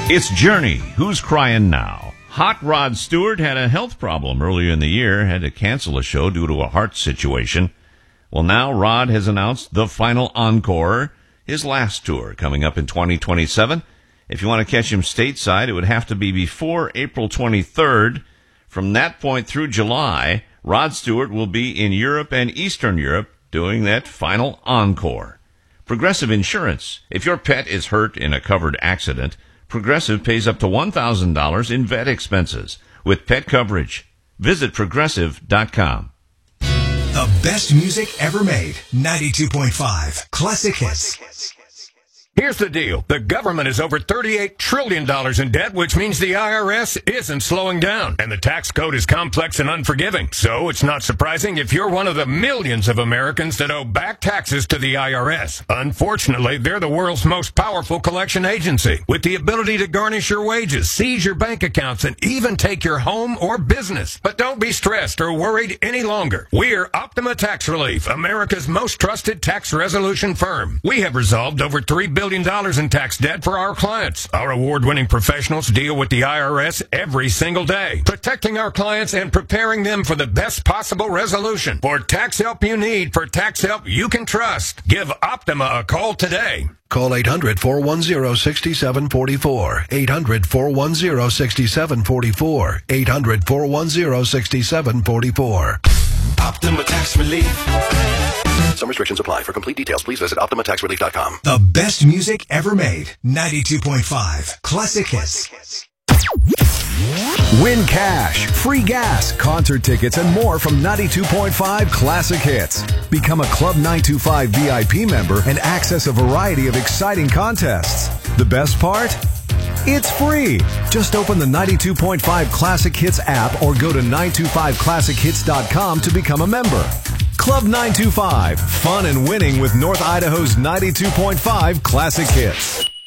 It's Journey. Who's crying now? Hot Rod Stewart had a health problem earlier in the year, had to cancel a show due to a heart situation. Well, now Rod has announced the final encore, his last tour, coming up in 2027. If you want to catch him stateside, it would have to be before April 23rd. From that point through July, Rod Stewart will be in Europe and Eastern Europe doing that final encore. Progressive Insurance. If your pet is hurt in a covered accident, Progressive pays up to $1,000 in vet expenses with pet coverage. Visit Progressive.com. The best music ever made. 92.5 Classic Hits. Here's the deal. The government is over $38 trillion in debt, which means the IRS isn't slowing down. And the tax code is complex and unforgiving. So it's not surprising if you're one of the millions of Americans that owe back taxes to the IRS. Unfortunately, they're the world's most powerful collection agency, with the ability to garnish your wages, seize your bank accounts, and even take your home or business. But don't be stressed or worried any longer. We're Optima Tax Relief, America's most trusted tax resolution firm. We have resolved over $3 billion in tax debt for our clients. Our award-winning professionals deal with the IRS every single day, protecting our clients and preparing them for the best possible resolution. For tax help you need, for tax help you can trust, give Optima a call today. Call 800-410-6744. 800-410-6744. 800-410-6744. Optima Tax Relief. Some restrictions apply. For complete details, please visit OptimaTaxRelief.com. The best music ever made. 92.5 Classic Hits. Win cash, free gas, concert tickets, and more from 92.5 Classic Hits. Become a Club 925 VIP member and access a variety of exciting contests. The best part? It's free. Just open the 92.5 Classic Hits app or go to 925classichits.com to become a member. Club 925, fun and winning with North Idaho's 92.5 Classic Hits.